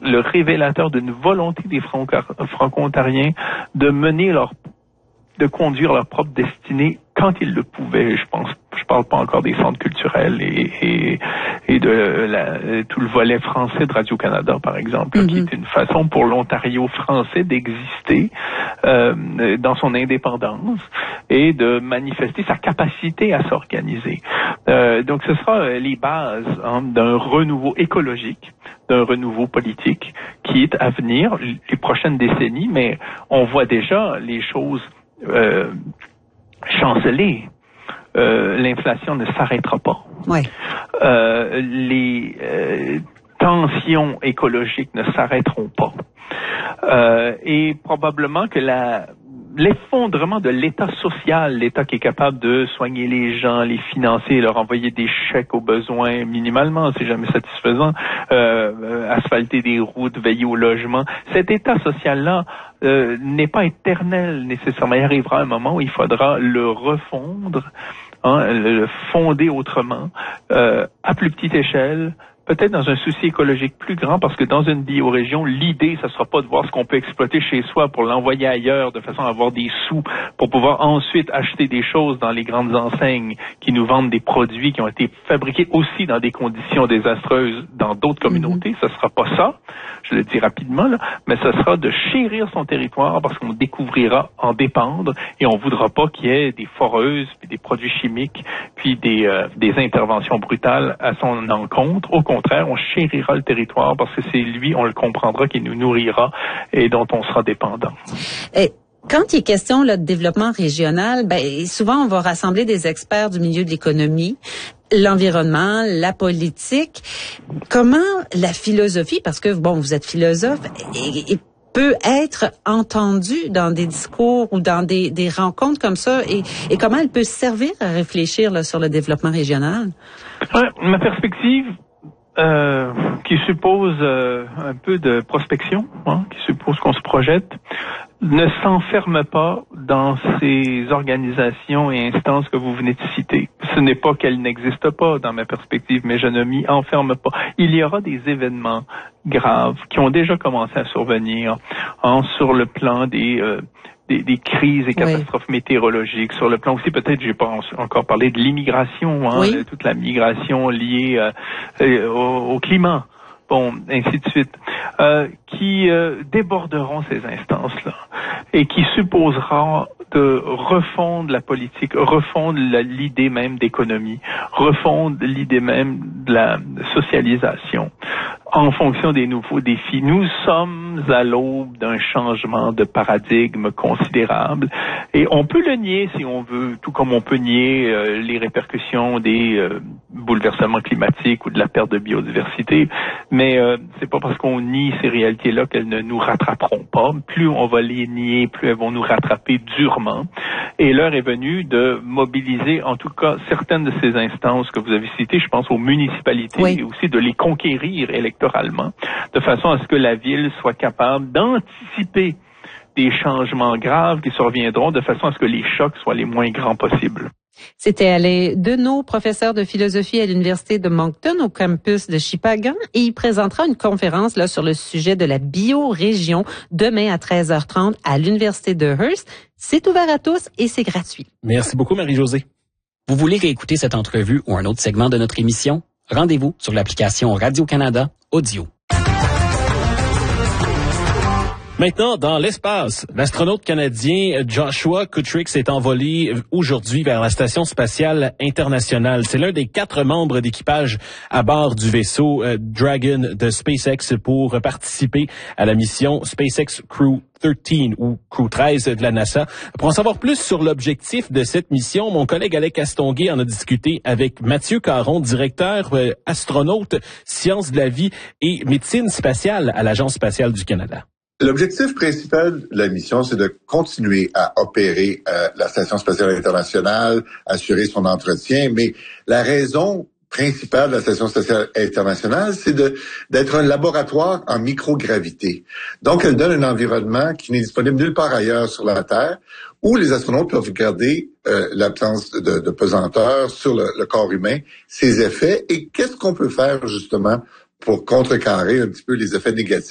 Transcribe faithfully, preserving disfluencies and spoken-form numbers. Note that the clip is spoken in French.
le révélateur d'une volonté des Franco-Ontariens de mener leur, de conduire leur propre destinée quand ils le pouvaient. Je pense, je parle pas encore des centres culturels et, et, et de la, tout le volet français de Radio-Canada, par exemple, mm-hmm. qui est une façon pour l'Ontario français d'exister euh, dans son indépendance et de manifester sa capacité à s'organiser. Euh, donc, ce sera les bases hein, d'un renouveau écologique, d'un renouveau politique qui est à venir les prochaines décennies, mais on voit déjà les choses euh, chanceler. Euh, l'inflation ne s'arrêtera pas. Ouais. Euh, les euh, tensions écologiques ne s'arrêteront pas. Euh, et probablement que la l'effondrement de l'État social, l'État qui est capable de soigner les gens, les financer, leur envoyer des chèques aux besoins minimalement, c'est jamais satisfaisant, euh, asphalter des routes, veiller au logement. Cet État social-là euh, n'est pas éternel nécessairement. Il arrivera un moment où il faudra le refondre, hein, le fonder autrement, euh, à plus petite échelle, peut-être dans un souci écologique plus grand, parce que dans une biorégion, l'idée, ça sera pas de voir ce qu'on peut exploiter chez soi pour l'envoyer ailleurs, de façon à avoir des sous, pour pouvoir ensuite acheter des choses dans les grandes enseignes qui nous vendent des produits qui ont été fabriqués aussi dans des conditions désastreuses dans d'autres communautés. Mm-hmm. Ce sera pas ça, je le dis rapidement, là, mais ce sera de chérir son territoire parce qu'on découvrira en dépendre et on voudra pas qu'il y ait des foreuses, puis des produits chimiques, puis des, euh, des interventions brutales à son encontre. Au Au contraire, on chérira le territoire parce que c'est lui, on le comprendra, qui nous nourrira et dont on sera dépendant. Et quand il est question là, de développement régional, ben, souvent on va rassembler des experts du milieu de l'économie, l'environnement, la politique. Comment la philosophie, parce que bon, vous êtes philosophe, et, et peut être entendue dans des discours ou dans des, des rencontres comme ça, et, et comment elle peut servir à réfléchir là, sur le développement régional? Ouais, ma perspective, Euh, qui suppose euh, un peu de prospection, hein, qui suppose qu'on se projette, ne s'enferme pas dans ces organisations et instances que vous venez de citer. Ce n'est pas qu'elles n'existent pas dans ma perspective, mais je ne m'y enferme pas. Il y aura des événements graves qui ont déjà commencé à survenir hein, sur le plan des... Euh, Des, des crises et catastrophes oui. météorologiques. Sur le plan aussi, peut-être, j'ai pas encore parlé de l'immigration, hein, oui. de toute la migration liée euh, euh, au, au climat, bon, ainsi de suite, euh, qui euh, déborderont ces instances-là et qui supposera de refondre la politique, refondre la, l'idée même d'économie, refondre l'idée même de la socialisation en fonction des nouveaux défis. Nous sommes à l'aube d'un changement de paradigme considérable et on peut le nier si on veut, tout comme on peut nier euh, les répercussions des euh, bouleversements climatiques ou de la perte de biodiversité, mais euh, c'est pas parce qu'on nie ces réalités-là qu'elles ne nous rattraperont pas. Plus on va les nier, plus elles vont nous rattraper durement. Et l'heure est venue de mobiliser, en tout cas, certaines de ces instances que vous avez citées, je pense aux municipalités, oui. et aussi de les conquérir électoralement, de façon à ce que la ville soit capable d'anticiper des changements graves qui surviendront, de façon à ce que les chocs soient les moins grands possibles. C'était Alain Deneau, professeur de philosophie à l'Université de Moncton au campus de Shippagan, et il présentera une conférence là sur le sujet de la biorégion demain à treize heures trente à l'Université de Hearst. C'est ouvert à tous et c'est gratuit. Merci beaucoup, Marie-Josée. Vous voulez réécouter cette entrevue ou un autre segment de notre émission? Rendez-vous sur l'application Radio-Canada Audio. Maintenant, dans l'espace, l'astronaute canadien Joshua Kutrick s'est envolé aujourd'hui vers la Station spatiale internationale. C'est l'un des quatre membres d'équipage à bord du vaisseau euh, Dragon de SpaceX pour participer à la mission SpaceX Crew treize ou Crew treize de la NASA. Pour en savoir plus sur l'objectif de cette mission, mon collègue Alec Castonguay en a discuté avec Mathieu Caron, directeur euh, astronaute, sciences de la vie et médecine spatiale à l'Agence spatiale du Canada. L'objectif principal de la mission, c'est de continuer à opérer euh, la Station spatiale internationale, assurer son entretien, mais la raison principale de la Station spatiale internationale, c'est de d'être un laboratoire en microgravité. Donc, elle donne un environnement qui n'est disponible nulle part ailleurs sur la Terre, où les astronautes peuvent regarder euh, l'absence de, de pesanteur sur le, le corps humain, ses effets, et qu'est-ce qu'on peut faire justement pour contrecarrer un petit peu les effets négatifs